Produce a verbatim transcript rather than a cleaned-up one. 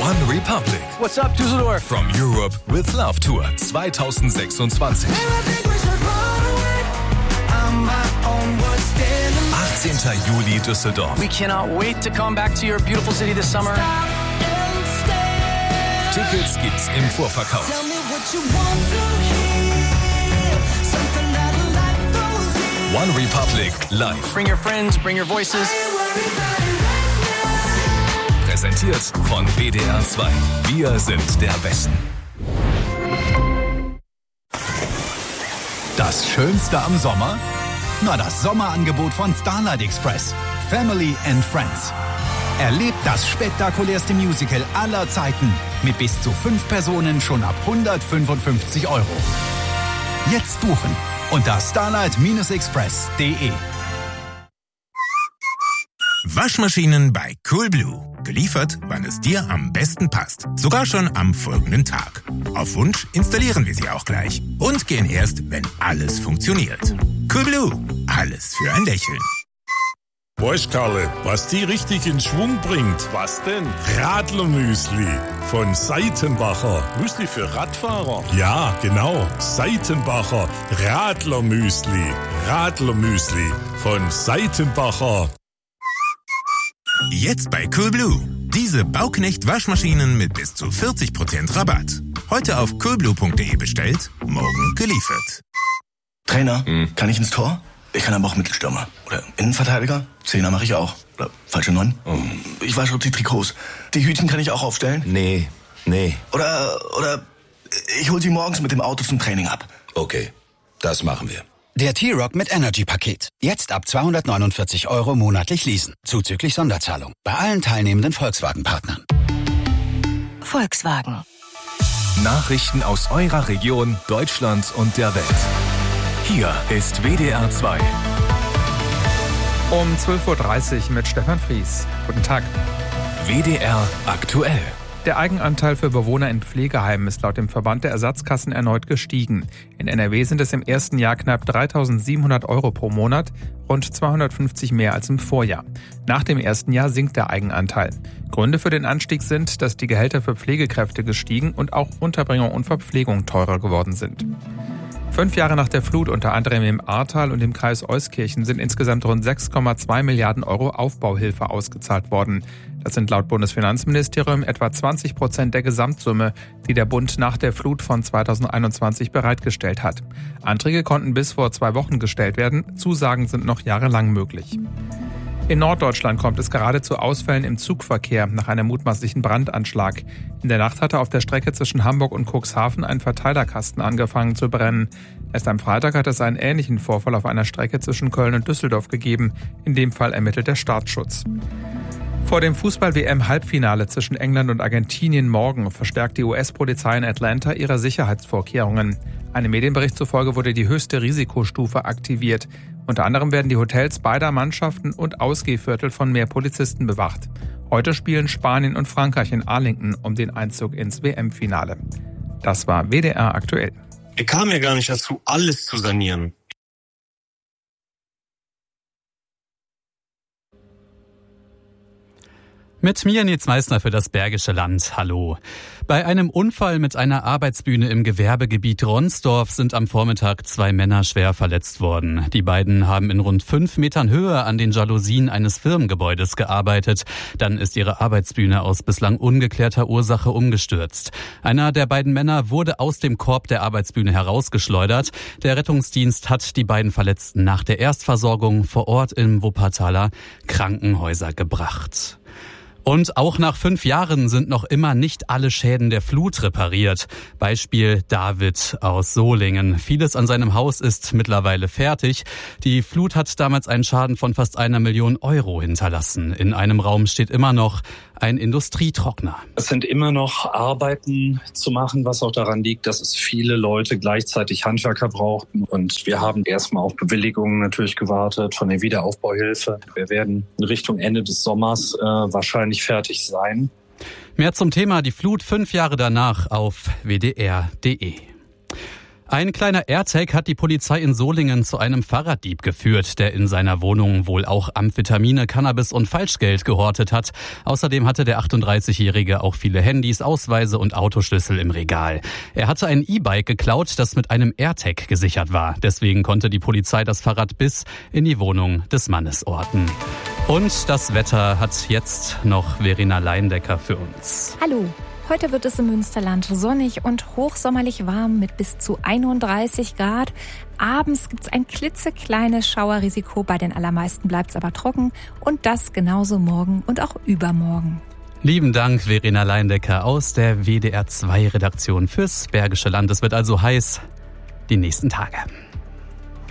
One Republic. What's up, Düsseldorf? From Europe with Love Tour zwanzig sechsundzwanzig. achtzehnten Juli Düsseldorf. We cannot wait to come back to your beautiful city this summer. Tickets gibt's im Vorverkauf. One Republic live. Bring your friends, bring your voices. Präsentiert von W D R zwei. Wir sind der Westen. Das Schönste am Sommer? Na, das Sommerangebot von Starlight Express. Family and Friends. Erlebt das spektakulärste Musical aller Zeiten mit bis zu fünf Personen schon ab hundertfünfundfünfzig Euro. Jetzt buchen unter starlight express punkt de. Waschmaschinen bei Coolblue. Geliefert, wann es dir am besten passt. Sogar schon am folgenden Tag. Auf Wunsch installieren wir sie auch gleich. Und gehen erst, wenn alles funktioniert. Coolblue. Alles für ein Lächeln. Weißt, Karle, was die richtig in Schwung bringt? Was denn? Radlermüsli von Seitenbacher. Müsli für Radfahrer? Ja, genau. Seitenbacher Radlermüsli. Radlermüsli von Seitenbacher. Jetzt bei Coolblue. Diese Bauknecht-Waschmaschinen mit bis zu vierzig Prozent Rabatt. Heute auf coolblue punkt de bestellt, morgen geliefert. Trainer, hm. kann ich ins Tor? Ich kann aber auch Mittelstürmer. Oder Innenverteidiger. Zehner mache ich auch. Oder falsche Neun. Oh. Ich wasche auch die Trikots. Die Hütchen kann ich auch aufstellen? Nee, nee. Oder, oder ich hol sie morgens mit dem Auto zum Training ab. Okay, das machen wir. Der T-Rock mit Energy-Paket. Jetzt ab zweihundertneunundvierzig Euro monatlich leasen. Zuzüglich Sonderzahlung. Bei allen teilnehmenden Volkswagen-Partnern. Volkswagen. Nachrichten aus eurer Region, Deutschland und der Welt. Hier ist W D R zwei. Um zwölf Uhr dreißig mit Stefan Fries. Guten Tag. W D R aktuell. Der Eigenanteil für Bewohner in Pflegeheimen ist laut dem Verband der Ersatzkassen erneut gestiegen. In N R W sind es im ersten Jahr knapp dreitausendsiebenhundert Euro pro Monat, rund zweihundertfünfzig mehr als im Vorjahr. Nach dem ersten Jahr sinkt der Eigenanteil. Gründe für den Anstieg sind, dass die Gehälter für Pflegekräfte gestiegen und auch Unterbringung und Verpflegung teurer geworden sind. Fünf Jahre nach der Flut, unter anderem im Ahrtal und im Kreis Euskirchen, sind insgesamt rund sechs Komma zwei Milliarden Euro Aufbauhilfe ausgezahlt worden. Das sind laut Bundesfinanzministerium etwa zwanzig Prozent der Gesamtsumme, die der Bund nach der Flut von zweitausendeinundzwanzig bereitgestellt hat. Anträge konnten bis vor zwei Wochen gestellt werden. Zusagen sind noch jahrelang möglich. In Norddeutschland kommt es gerade zu Ausfällen im Zugverkehr nach einem mutmaßlichen Brandanschlag. In der Nacht hatte auf der Strecke zwischen Hamburg und Cuxhaven ein Verteilerkasten angefangen zu brennen. Erst am Freitag hat es einen ähnlichen Vorfall auf einer Strecke zwischen Köln und Düsseldorf gegeben. In dem Fall ermittelt der Staatsschutz. Vor dem Fußball-W M-Halbfinale zwischen England und Argentinien morgen verstärkt die U S-Polizei in Atlanta ihre Sicherheitsvorkehrungen. Einem Medienbericht zufolge wurde die höchste Risikostufe aktiviert. Unter anderem werden die Hotels beider Mannschaften und Ausgehviertel von mehr Polizisten bewacht. Heute spielen Spanien und Frankreich in Arlington um den Einzug ins W M-Finale. Das war W D R aktuell. Er kam ja gar nicht dazu, alles zu sanieren. Mit mir Nils Meissner für das Bergische Land. Hallo. Bei einem Unfall mit einer Arbeitsbühne im Gewerbegebiet Ronsdorf sind am Vormittag zwei Männer schwer verletzt worden. Die beiden haben in rund fünf Metern Höhe an den Jalousien eines Firmengebäudes gearbeitet. Dann ist ihre Arbeitsbühne aus bislang ungeklärter Ursache umgestürzt. Einer der beiden Männer wurde aus dem Korb der Arbeitsbühne herausgeschleudert. Der Rettungsdienst hat die beiden Verletzten nach der Erstversorgung vor Ort im Wuppertaler Krankenhäuser gebracht. Und auch nach fünf Jahren sind noch immer nicht alle Schäden der Flut repariert. Beispiel David aus Solingen. Vieles an seinem Haus ist mittlerweile fertig. Die Flut hat damals einen Schaden von fast einer Million Euro hinterlassen. In einem Raum steht immer noch ein Industrietrockner. Es sind immer noch Arbeiten zu machen, was auch daran liegt, dass es viele Leute gleichzeitig Handwerker brauchten. Und wir haben erstmal auf Bewilligungen natürlich gewartet von der Wiederaufbauhilfe. Wir werden in Richtung Ende des Sommers äh, wahrscheinlich fertig sein. Mehr zum Thema die Flut fünf Jahre danach auf w d r punkt d e. Ein kleiner AirTag hat die Polizei in Solingen zu einem Fahrraddieb geführt, der in seiner Wohnung wohl auch Amphetamine, Cannabis und Falschgeld gehortet hat. Außerdem hatte der achtunddreißigjährige auch viele Handys, Ausweise und Autoschlüssel im Regal. Er hatte ein E-Bike geklaut, das mit einem AirTag gesichert war. Deswegen konnte die Polizei das Fahrrad bis in die Wohnung des Mannes orten. Und das Wetter hat jetzt noch Verena Leindecker für uns. Hallo. Heute wird es im Münsterland sonnig und hochsommerlich warm mit bis zu einunddreißig Grad. Abends gibt es ein klitzekleines Schauerrisiko, bei den allermeisten bleibt es aber trocken. Und das genauso morgen und auch übermorgen. Lieben Dank, Verena Leindecker aus der W D R zwei Redaktion fürs Bergische Land. Es wird also heiß die nächsten Tage.